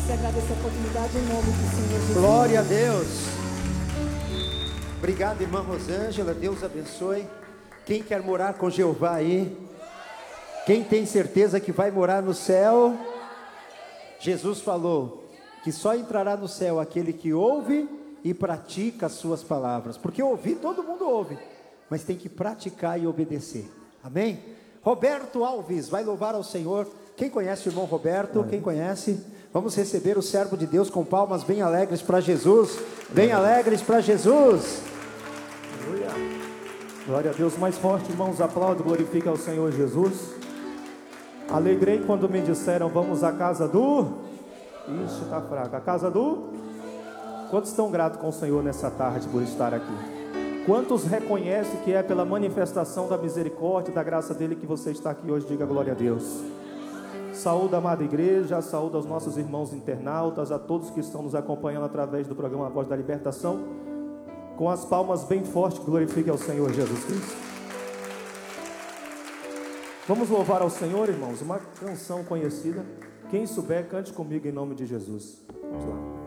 Você agradece a oportunidade em nome do Senhor Jesus. Glória a Deus. Obrigado, irmã Rosângela. Deus abençoe. Quem quer morar com Jeová aí? Quem tem certeza que vai morar no céu? Jesus falou que só entrará no céu aquele que ouve e pratica as suas palavras. Porque ouvir todo mundo ouve, mas tem que praticar e obedecer. Amém? Roberto Alves vai louvar ao Senhor. Quem conhece o irmão Roberto? Quem conhece? Vamos receber o servo de Deus com palmas bem alegres para Jesus. Bem alegres para Jesus. Aleluia. Glória a Deus. Mais forte, irmãos, aplaude, glorifica ao Senhor Jesus. Alegrei quando me disseram, vamos à casa do... Ixi, está fraco. A casa do... Quantos estão gratos com o Senhor nessa tarde por estar aqui? Quantos reconhecem que é pela manifestação da misericórdia e da graça dele que você está aqui hoje? Diga glória a Deus. Saúde a amada igreja, saúde aos nossos irmãos internautas, a todos que estão nos acompanhando através do programa A Voz da Libertação. Com as palmas bem fortes, glorifique ao Senhor Jesus Cristo. Vamos louvar ao Senhor, irmãos, uma canção conhecida. Quem souber, cante comigo em nome de Jesus. Vamos lá.